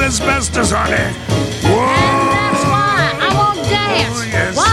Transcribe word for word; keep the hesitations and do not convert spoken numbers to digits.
asbestos, honey. Whoa. And that's why I won't dance. Oh, yes. Why